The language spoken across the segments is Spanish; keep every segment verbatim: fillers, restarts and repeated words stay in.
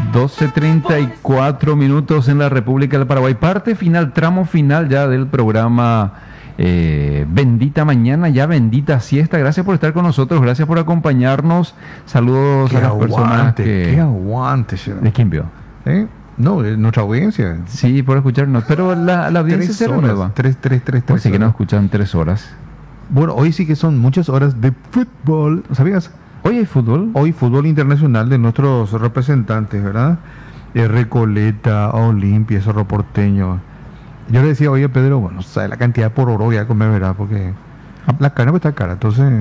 doce treinta y cuatro minutos en la República del Paraguay. Parte final, tramo final ya del programa eh, Bendita Mañana, ya Bendita Siesta. Gracias por estar con nosotros, gracias por acompañarnos. Saludos Qué a las aguante, personas que... qué aguante, señor. ¿De quién vio? ¿Eh? No, de nuestra audiencia. Sí, por escucharnos, pero la, la audiencia Tres se horas, renueva. Tres, tres, tres, Pues tres sí que nos horas. escuchan tres horas. Bueno, hoy sí que son muchas horas de fútbol, ¿sabías? Hoy hay fútbol. Hoy fútbol internacional de nuestros representantes, ¿verdad? Eh, Recoleta, Olimpia, Cerro Porteño. Yo le decía, oye Pedro, bueno, sabe la cantidad de pororó que voy a comer, ¿verdad? Porque la carne pues está cara, entonces...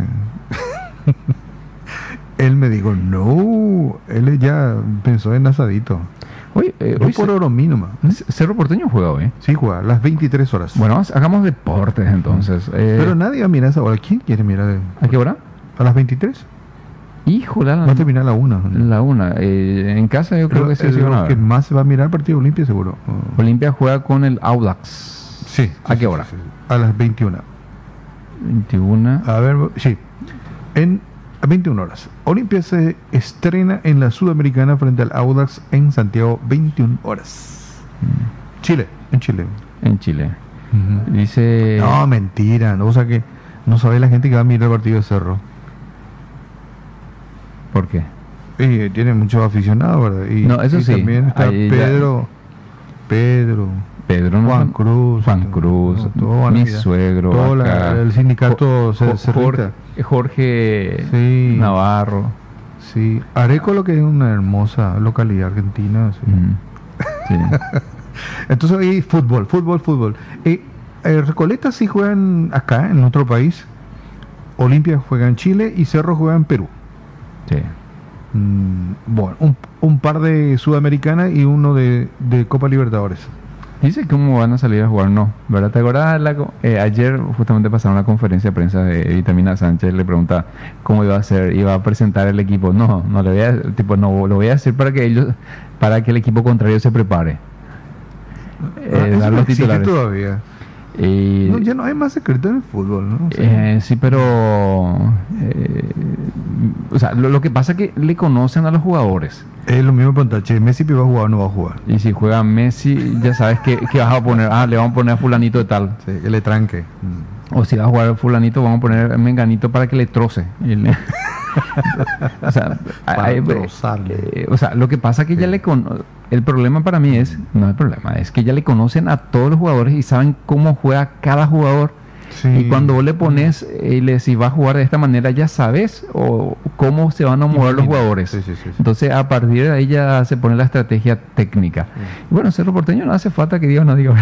Él me dijo, no, él ya pensó en asadito. Hoy, eh, Yo hoy por Ce- oro mínimo. ¿Mm? Cerro Porteño juega hoy. Sí, juega, las veintitrés horas. Bueno, hagamos deportes entonces. Eh, Pero nadie va a mirar esa hora. ¿Quién quiere mirar? ¿A qué hora? ¿A las veintitrés? Híjole, Va a terminar a la una. la una. Eh, en casa yo creo Pero que sí es se van a lo que ver. más se va a mirar el partido Olimpia, seguro. Oh. Olimpia juega con el Audax. Sí. ¿A sí, qué sí, hora? sí, sí. A las veintiuna. veintiuna. A ver, sí. En a veintiuna horas. Olimpia se estrena en la Sudamericana frente al Audax en Santiago, veintiuna horas. Chile, en Chile. En Chile. Ujú. Dice... No, mentira. No, o sea que no sabe la gente que va a mirar el partido de Cerro. ¿Por qué? Eh, tiene muchos aficionados, ¿verdad? Y, No, eso y sí. también está Ahí ya- Pedro, Pedro, Pedro, ¿no? Juan Cruz, Juan todo- Cruz, todo- todo van a mi mirar. suegro, Todo la- acá. el sindicato Jo- ce- Jo- cerrita. Jorge, Jorge Sí. Navarro. Sí, Areco, lo que es una hermosa localidad argentina. Sí. Mm. Sí. Entonces ahí fútbol, fútbol, fútbol. Eh, eh, Recoleta sí juegan acá, en otro país. Olimpia juega en Chile y Cerro juega en Perú. Sí. Mm, bueno, un, un par de Sudamericana y uno de, de Copa Libertadores. Dice cómo van a salir a jugar, no, ¿verdad? ¿Te acuerdas? La co- eh, ayer justamente pasaron una conferencia de prensa de Vitamina Sánchez, le pregunta cómo iba a hacer, iba a presentar el equipo. No, no le voy a, tipo, no, lo voy a hacer para que ellos, para que el equipo contrario se prepare. Eh, Ah, eso dar no los existe titulares. todavía. Y, No, ya no hay más secreto en el fútbol, ¿no? O sea, eh, sí, pero eh, o sea, lo, lo que pasa es que le conocen a los jugadores. es lo mismo preguntar, che, ¿Messi va a jugar o no va a jugar? Y si juega Messi, ya sabes que, que vas a poner, ah, le vamos a poner a fulanito de tal. Sí, que le tranque. Mm. O si va a jugar fulanito, vamos a poner menganito para que le troce. Y le- o sea, Para hay- trozarle. eh, o sea, lo que pasa es que Sí. ya le con el problema para mí es, no el problema, es que ya le conocen a todos los jugadores y saben cómo juega cada jugador. Sí. Y cuando vos le pones eh, y le decís va a jugar de esta manera, ya sabes o cómo se van a mover los Imagina. jugadores. Sí, sí, sí, sí. Entonces a partir de ahí ya se pone la estrategia técnica. Y bueno, Cerro Porteño no hace falta que diga o no diga.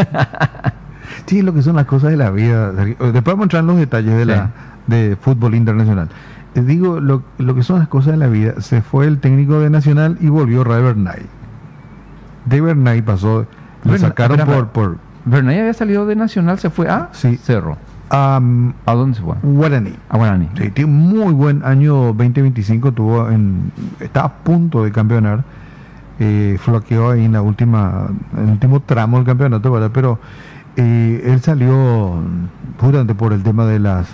Sí, lo que son las cosas de la vida. Después vamos a entrar en los detalles de, Sí. la, de fútbol internacional. Eh, digo, lo, lo que son las cosas de la vida. Se fue el técnico de Nacional y volvió Ray Bernay. De Bernay pasó, lo Berna- sacaron espera, por, por Bernay había salido de Nacional, se fue a Sí. Cerro. um, ¿A dónde se fue? Guaraní. A Guaraní. Sí, tiene un muy buen año veinte veinticinco, tuvo en, está a punto de campeonar, eh, flaqueó ahí en la última, en el último tramo del campeonato, ¿verdad? Pero eh, él salió justamente por el tema de las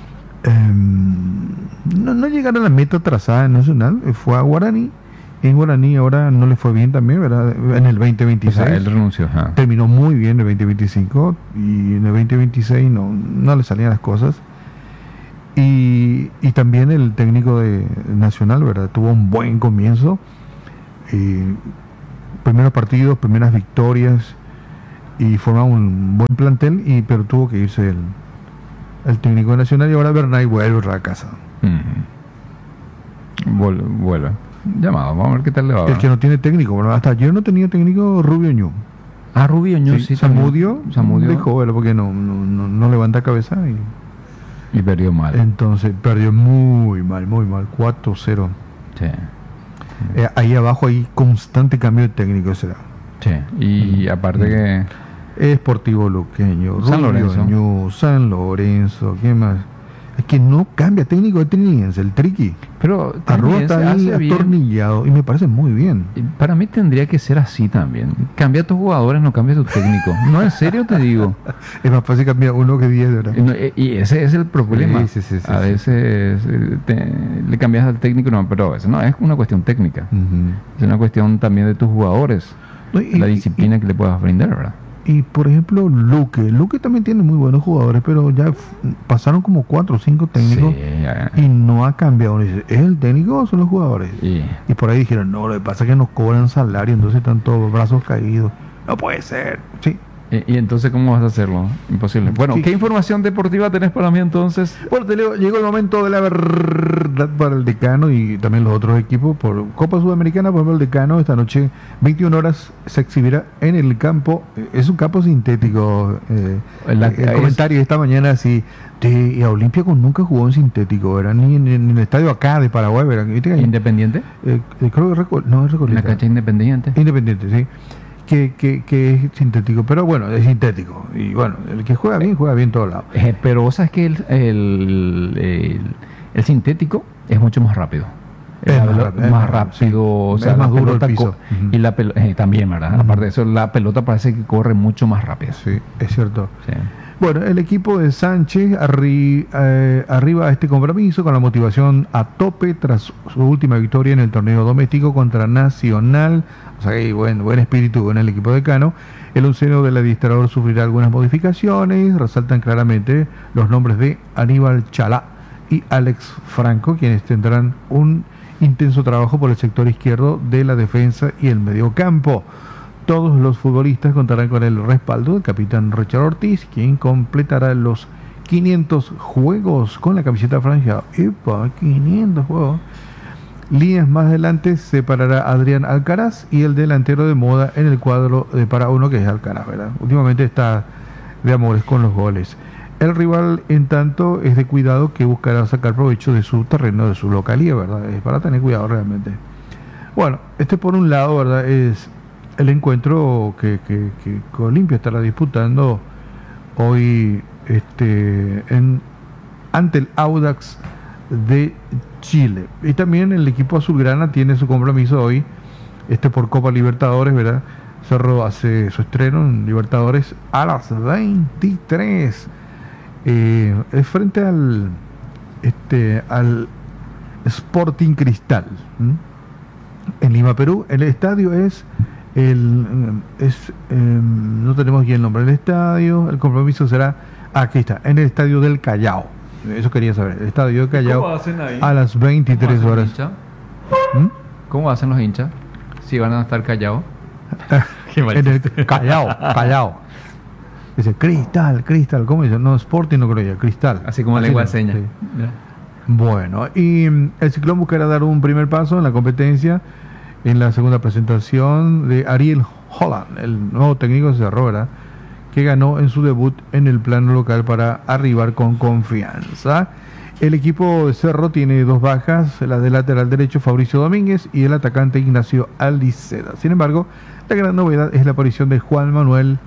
em, no, no llegaron a la meta trazada en Nacional, eh, fue a Guaraní, en Guaraní ahora no le fue bien también, ¿verdad? En el veinte O veintiséis. sea, él renunció. Ajá. Terminó muy bien el veinte veinticinco y en el veinte veintiséis no, no le salían las cosas. Y, y también el técnico de Nacional, ¿verdad? Tuvo un buen comienzo. Eh, primeros partidos, primeras victorias y formaba un buen plantel, y pero tuvo que irse el, el técnico de Nacional y ahora Bernay vuelve a casa. Ujú. Vuel- Vuelve. Llamado, vamos a ver qué tal le va. El que no tiene técnico, bueno, hasta ayer no tenía técnico Rubio Ñu. Ah, Rubio Ñu, sí. Samudio, también. Samudio. dejó, ¿verdad? Porque no, no, no, no levanta cabeza y Y perdió mal. entonces perdió muy mal, muy mal, cuatro cero. Sí. Eh, ahí abajo hay constante cambio de técnico, será. Sí. Y aparte que... Sportivo Luqueño, San Rubio Lorenzo. Ñu, San Lorenzo, ¿qué más? Es que no cambia técnico de Trinidense, el Triqui. Pero Arroba está ahí hace bien. atornillado y me parece muy bien. Para mí tendría que ser así también. Cambia tus jugadores, no cambia tu técnico. No, en serio te digo. Es más fácil cambiar uno que diez, ¿verdad? Y no, Y ese es el problema. Sí, sí, sí, sí, a sí. veces eh, te- le cambias al técnico, no, pero eso no es una cuestión técnica. Ujú. Es una cuestión también de tus jugadores. No, y- La y- disciplina que le puedas brindar, ¿verdad? Y por ejemplo, Luque. Luque también tiene muy buenos jugadores, pero ya f- pasaron como cuatro o cinco técnicos Sí, ya. y no ha cambiado. Uno dice, ¿es el técnico o son los jugadores? Y- Y por ahí dijeron, no, lo que pasa es que nos cobran salario, entonces están todos brazos caídos. No puede ser. Sí. Y, y entonces, ¿cómo vas a hacerlo? Imposible. Bueno, Sí. ¿qué información deportiva tenés para mí entonces? Bueno, te leo, llegó el momento de la verdad para el Decano y también los otros equipos. Por Copa Sudamericana, por ejemplo, el Decano esta noche, veintiuna horas, se exhibirá en el campo. eh, Es un campo sintético. eh, La- el es- comentario esta mañana así, de, y a Olímpico nunca jugó en sintético, ¿verdad? Ni en, en el estadio acá de Paraguay, ¿verdad? ¿Viste que hay? Independiente. Eh, eh, creo que Reco- no es En la Recoleta. cancha Independiente. Independiente, sí. Que, que, que es sintético, pero bueno, es sintético. Y bueno, el que juega bien, juega bien en todos lados. Eh, pero vos sabes que el, el, el- el sintético es mucho más rápido. Es La más velo- rápido, es más más rápido, rápido, o sí. sea, Es la más duro el pelota piso. co- Ujú. y la pelota también, ¿verdad? Ujú. Aparte de eso, la pelota parece que corre mucho más rápido. Sí, es cierto. Sí. Bueno, el equipo de Sánchez arri- eh, arriba a este compromiso con la motivación a tope tras su última victoria en el torneo doméstico contra Nacional. O sea, que hay buen, buen espíritu en el equipo de Cano. El onceno del administrador sufrirá algunas modificaciones. Resaltan claramente los nombres de Aníbal Chalá y Alex Franco, quienes tendrán un intenso trabajo por el sector izquierdo de la defensa y el mediocampo. Todos los futbolistas contarán con el respaldo del capitán Richard Ortiz, quien completará los quinientos juegos con la camiseta franjada. ¡Epa! quinientos juegos. Líneas más adelante se parará Adrián Alcaraz y el delantero de moda en el cuadro de para uno, que es Alcaraz, ¿verdad? Últimamente está de amores con los goles. El rival, en tanto, es de cuidado, que buscará sacar provecho de su terreno, de su localidad, ¿verdad? Es para tener cuidado realmente. Bueno, este por un lado, ¿verdad? Es el encuentro que, que, que Olimpia estará disputando hoy este, en, ante el Audax de Chile. Y también el equipo azulgrana tiene su compromiso hoy, este por Copa Libertadores, ¿verdad? Cerro hace su estreno en Libertadores a las veintitrés. Eh, es frente al este al Sporting Cristal, ¿m? En Lima, Perú. El estadio es el es eh, no tenemos aquí el nombre del estadio. El compromiso será, aquí está, en el estadio del Callao. Eso quería saber. El estadio del Callao ¿Cómo hacen ahí? a las veintitrés ¿Cómo hacen horas. los hinchas? ¿Mm? ¿Cómo hacen los hinchas? Si van a estar callados. En el Callao, Callao. Dice Cristal, Cristal, ¿cómo dice? No, Sporting no creo ya, Cristal. Así como lengua de no, señas. sí. Bueno, y mm, el Ciclón buscará dar un primer paso en la competencia en la segunda presentación de Ariel Holland, el nuevo técnico de Cerro, ¿verdad? Que ganó en su debut en el plano local para arribar con confianza. El equipo de Cerro tiene dos bajas, la del lateral derecho Fabricio Domínguez y el atacante Ignacio Aliceda. Sin embargo, la gran novedad es la aparición de Juan Manuel,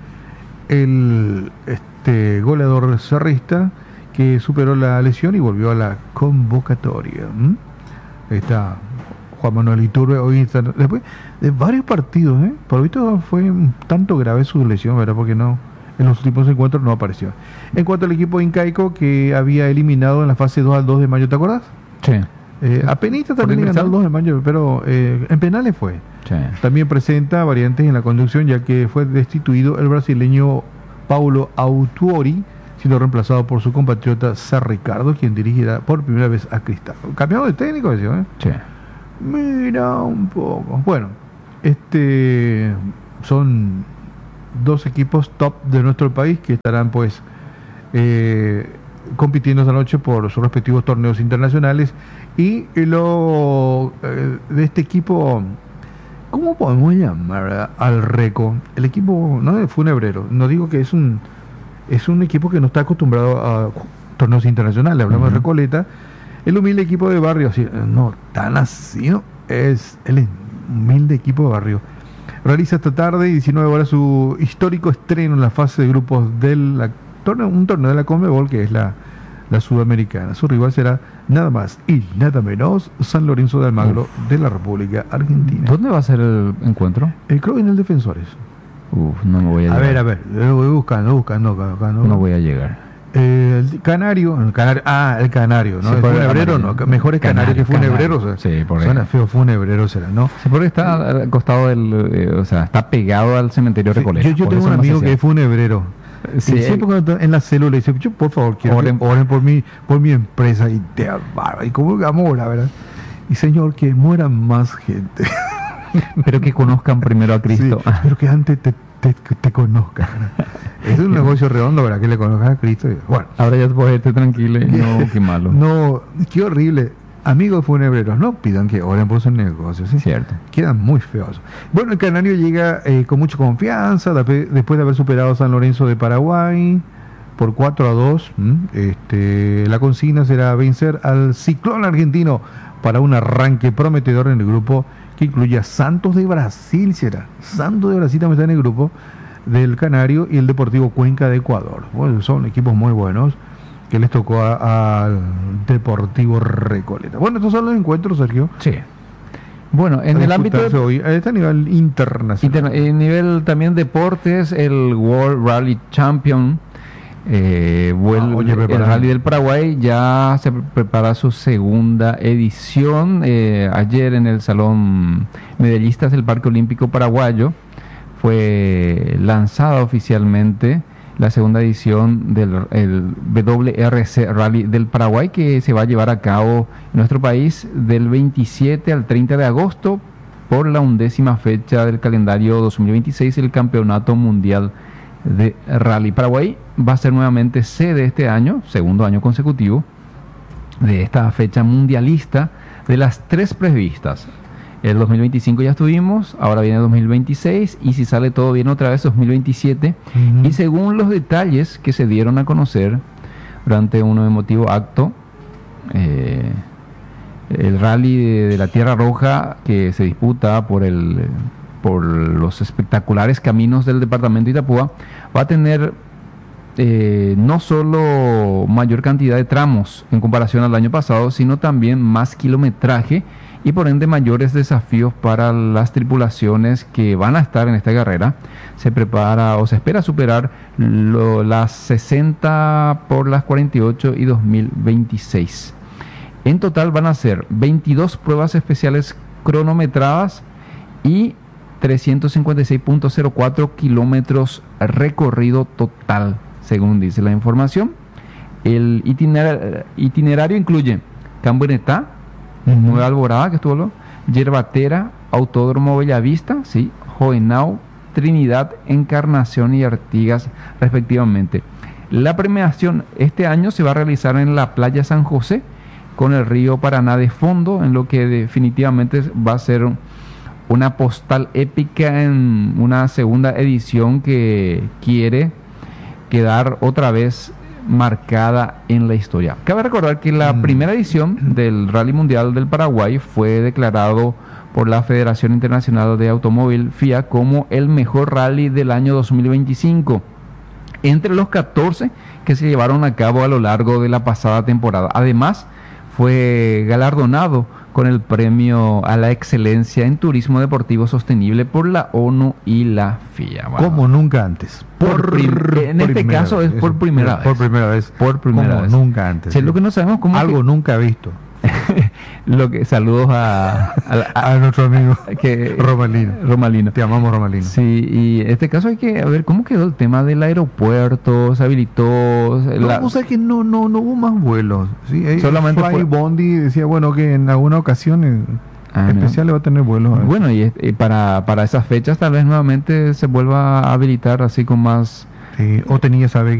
el este, goleador cerrista, que superó la lesión y volvió a la convocatoria. ¿Mm? Ahí está Juan Manuel Iturbe, hoy está, después de varios partidos, ¿eh? Por lo visto fue un tanto grave su lesión, ¿verdad? Porque no, en los últimos encuentros no apareció. En cuanto al equipo incaico, que había eliminado en la fase dos al dos de mayo, ¿te acuerdas? Sí. Eh, apenas ¿Por también le ganó Cristal? el dos de mayo, pero eh, en penales fue. Sí. También presenta variantes en la conducción, ya que fue destituido el brasileño Paulo Autuori, siendo reemplazado por su compatriota Sir Ricardo, quien dirigirá por primera vez a Cristal. Cambiado de técnico, decía, ¿eh? Sí. Mira un poco. Bueno, este son dos equipos top de nuestro país que estarán pues eh, compitiendo esta noche por sus respectivos torneos internacionales. Y lo eh, de este equipo, ¿cómo podemos llamar al Reco? El equipo no es funebrero, no digo que es un es un equipo que no está acostumbrado a torneos internacionales, hablamos Uh-huh. de Recoleta. El humilde equipo de barrio, así, no tan así, ¿no? Es el humilde equipo de barrio. Realiza esta tarde, diecinueve horas, su histórico estreno en la fase de grupos del la, torneo, un torneo de la Conmebol, que es la, la Sudamericana. Su rival será nada más y nada menos San Lorenzo de Almagro de la República Argentina. ¿Dónde va a ser el encuentro? Eh, creo que en el Defensores. Uf, no me voy a, A llegar. ver, a ver, eh, voy buscando, buscando, acá, acá, No voy a llegar. Eh, el Canario, el Canario, ah, el Canario, ¿no? Sí, el por el funebrero, amarillo. ¿no? Mejor es Canario, Canario, que funebrero, Canario. o sea, Sí, por suena ahí. feo, funebrero será, ¿no? Sí, porque está al costado del, eh, o sea, está pegado al cementerio Sí, Recoleta. yo yo por tengo eso un no amigo sé que si- es funebrero. Sí, Y siempre cuando está en la célula le dice, yo por favor quiero Oren. que oren por mi, por mi empresa y te barba. Y como amor, ¿verdad? Y señor, que mueran más gente. pero que conozcan primero a Cristo. Sí, pero que antes te, te, que te conozcan. Es un negocio redondo, ¿verdad? Que le conozcan a Cristo. Y, bueno, Ahora ya puedes irte tranquilo y no, qué malo. no, qué horrible. Amigos funebreros, no pidan que oren por sus negocios, ¿sí? Cierto. Quedan muy feos. Bueno, el Canario llega eh, con mucha confianza dape- después de haber superado a San Lorenzo de Paraguay por cuatro a dos. ¿m? Este, la consigna será vencer al Ciclón argentino para un arranque prometedor en el grupo que incluye a Santos de Brasil, será. Santos de Brasil también está en el grupo del Canario y el Deportivo Cuenca de Ecuador. Bueno, son equipos muy buenos que les tocó a- al Deportivo Recoleta. Bueno, estos son los encuentros, Sergio. Sí. Bueno, en a el ámbito disputarse de, hoy, a este nivel internacional. interna- en nivel también deportes, el World Rally Champion, eh, vuel- Ah, oye, el prepara. Rally del Paraguay ya se pre- prepara su segunda edición. Eh, ayer en el Salón Medallistas del Parque Olímpico Paraguayo fue lanzada oficialmente la segunda edición del el W R C Rally del Paraguay, que se va a llevar a cabo en nuestro país del veintisiete al treinta de agosto por la undécima fecha del calendario dos mil veintiséis, el Campeonato Mundial de Rally. Paraguay va a ser nuevamente sede este año, segundo año consecutivo, de esta fecha mundialista de las tres previstas. El dos mil veinticinco ya estuvimos, ahora viene dos mil veintiséis y si sale todo bien otra vez dos mil veintisiete. Ujú. Y según los detalles que se dieron a conocer durante un emotivo acto, eh, el rally de, de la Tierra Roja que se disputa por el por los espectaculares caminos del departamento de Itapúa va a tener eh, no solo mayor cantidad de tramos en comparación al año pasado, sino también más kilometraje y por ende mayores desafíos para las tripulaciones que van a estar en esta carrera. Se prepara o se espera superar lo- las sesenta por las cuarenta y ocho y dos mil veintiséis. En total van a ser veintidós pruebas especiales cronometradas y trescientos cincuenta y seis punto cero cuatro kilómetros recorrido total, según dice la información. El itinerar- itinerario incluye Cambuenetá, Ujú. Nueva Alborada, que estuvo lo, Yerbatera, Autódromo Bellavista, sí, Joenau, Trinidad, Encarnación y Artigas, respectivamente. La premiación este año se va a realizar en la playa San José, con el río Paraná de fondo, en lo que definitivamente va a ser una postal épica en una segunda edición que quiere quedar otra vez marcada en la historia. Cabe recordar que la Mm. primera edición del Rally Mundial del Paraguay fue declarado por la Federación Internacional de Automóvil, F I A, como el mejor rally del año dos mil veinticinco, entre los catorce que se llevaron a cabo a lo largo de la pasada temporada. Además, fue galardonado con el premio a la excelencia en turismo deportivo sostenible por la ONU y la F I A. Bueno, Como nunca antes. Por prim- en este primera caso es vez. por primera Por vez. primera vez. Por primera Como vez. nunca antes. Sí, lo que no sabemos cómo Algo que- nunca visto. lo que saludos a, a la- a- A nuestro amigo que Romalino. Romalino. Te amamos, Romalino. Sí, y en este caso hay que ver cómo quedó el tema del aeropuerto, se habilitó No, la- o sea que no, no, no hubo más vuelos. ¿sí? Eh, Solamente Fly fue- Bondi decía, bueno, que en alguna ocasión eh, Ah, no. especial va a tener vuelos. eh. Bueno, y, y para, para esas fechas tal vez nuevamente se vuelva a habilitar así con más Sí, o tenía, sabe